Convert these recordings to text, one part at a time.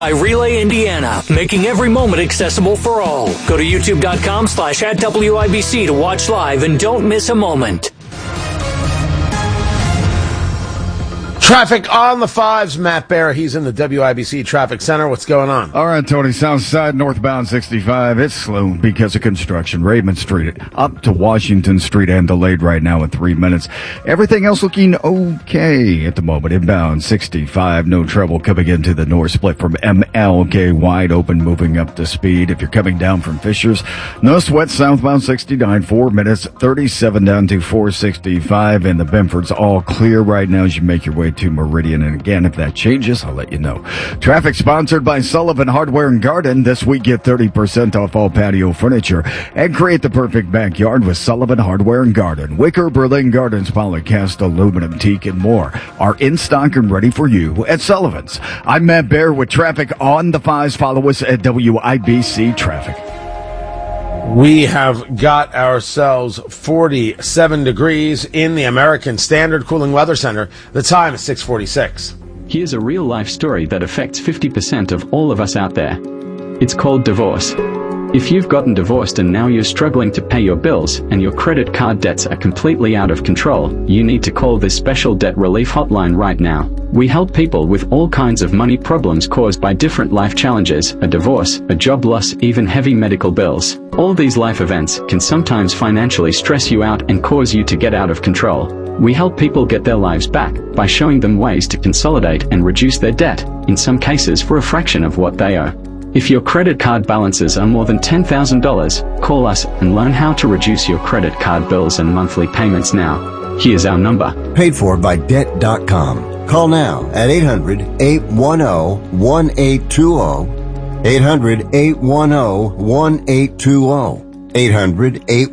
By Relay Indiana, making every moment accessible for all. Go to youtube.com/@WIBC to watch live and don't miss a moment. Traffic on the fives. Matt Bear, he's in the WIBC Traffic Center. What's going on? All right, Tony, south side, northbound 65. It's slow because of construction. Raymond Street up to Washington Street and delayed right now in 3 minutes. Everything else looking okay at the moment. Inbound 65, no trouble coming into the north split from MLK, wide open, moving up to speed. If you're coming down from Fishers, no sweat, southbound 69, 4 minutes, 37 down to 465, and the Benford's all clear right now as you make your way to Meridian. And again, if that changes, I'll let you know. Traffic sponsored by Sullivan Hardware and Garden. This week, get 30% off all patio furniture and create the perfect backyard with Sullivan Hardware and Garden. Wicker, Berlin Gardens, polycast, aluminum, teak, and more are in stock and ready for you at Sullivan's. I'm Matt Bear with traffic on the fives. Follow us at WIBC Traffic. We have got ourselves 47 degrees in the American Standard Cooling Weather Center. The time is 6:46. Here's a real-life story that affects 50% of all of us out there. It's called divorce. If you've gotten divorced and now you're struggling to pay your bills and your credit card debts are completely out of control, you need to call this special debt relief hotline right now. We help people with all kinds of money problems caused by different life challenges, a divorce, a job loss, even heavy medical bills. All these life events can sometimes financially stress you out and cause you to get out of control. We help people get their lives back by showing them ways to consolidate and reduce their debt, in some cases for a fraction of what they owe. If your credit card balances are more than $10,000, call us and learn how to reduce your credit card bills and monthly payments now. Here's our number. Paid for by Debt.com. Call now at 800-810-1820. 800-810-1820.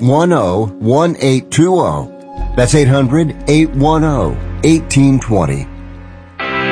800-810-1820. That's 800-810-1820.